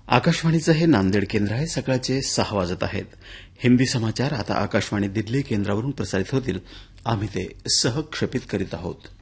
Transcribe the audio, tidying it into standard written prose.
आकाशवाणीचं हे नांदेड केंद्र आहे. सकाळचे 6 वाजत आहेत. हिंदी समाचार आता आकाशवाणी दिल्ली केंद्रावरून प्रसारित होतील. आम्ही ते सहक्षेपित करीत आहोत.